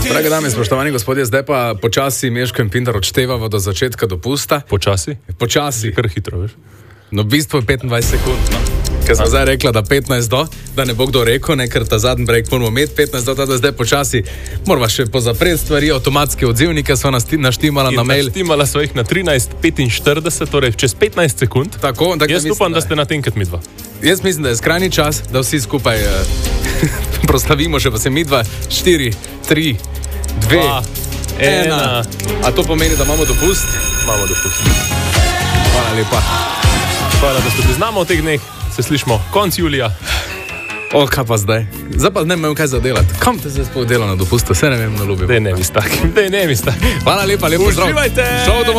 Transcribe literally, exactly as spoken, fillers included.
Drage dame, spoštovani gospodje, zdaj pa počasi Meško in Pintar odštevamo do začetka dopusta. Počasi? Počasi. Kar hitro, veš. No, v bistvu je petindvajset sekund, no. Ker sem zdaj rekla, da petnajst do, da ne bo kdo rekel, ne, ker ta zadnji break moramo imeti petnajst do, da zdaj počasi moramo še pozapreti stvari, avtomatske odzivnike so nas naštimala na mail. Naštimala so jih na trinajst petinštirideset, torej čez petnajst sekund. Tako, tako jaz upam, da ste na tem, kot mi dva. Jaz mislim, da je skrajni čas, da vsi skupaj uh, proslavimo, še pa se mi dva, štiri, tri, dve, Dva, ena. A to pomeni, da imamo dopust? Imamo dopust. Hvala lepa. Hvala, da ste z nami v teh dneh. Se slišimo konc julija. O, kaj pa zdaj? Zdaj pa ne vem, kaj zadelati. Kam te zdaj sploh dela na dopustu? Vse ne vem, na ljubi. Dej ne mi s takim, dej ne mi s takim. Hvala lepa, lepo zdrav. Uživajte! Šel domov.